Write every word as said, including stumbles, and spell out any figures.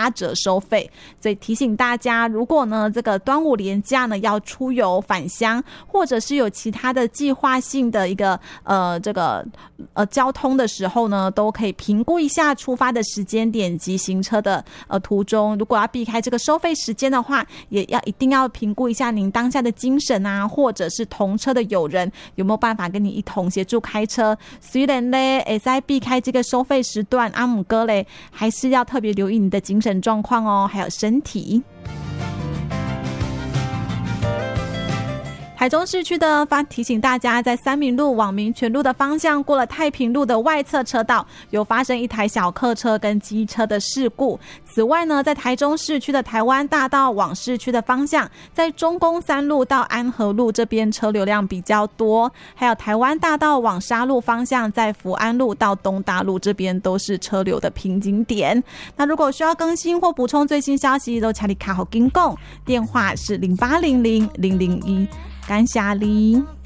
八折收费。所以提醒大家，如果呢这个端午连假呢要出游返乡，或者是有其他的计划性的一个呃这个呃交通的时候呢，都可以评估一下出发的时间点及行车的呃途中，如果要避开这个收费时间的话，也要一定要评估一下您当下的精神啊，或者是同车的友人有没有办法跟你一同协助开车。虽然咧会使避开这个收费时段，阿姆哥嘞还是要特别留意你的精神状况哦，还有身体。台中市区的发提醒大家，在三民路往民权路的方向，过了太平路的外侧车道，有发生一台小客车跟机车的事故。此外呢，在台中市区的台湾大道往市区的方向，在中宫三路到安和路这边车流量比较多，还有台湾大道往沙路方向，在福安路到东大路这边都是车流的瓶颈点。那如果需要更新或补充最新消息，都请你卡好跟讲，电话是零八零零零零一。感谢你。